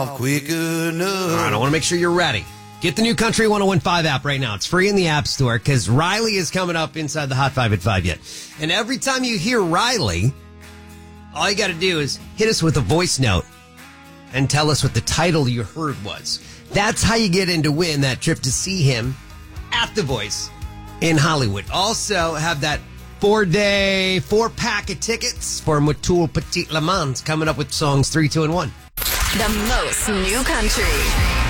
quick enough. All right, I want to make sure you're ready. Get the new Country 101.5 app right now. It's free in the App Store because Riley is coming up inside the Hot 5 at 5 yet. And every time you hear Riley, all you got to do is hit us with a voice note and tell us what the title you heard was. That's how you get in to win that trip to see him at The Voice in Hollywood. Also have that 4-pack of tickets for Motul Petit Le Mans coming up with songs 3, 2, and 1. The most new country.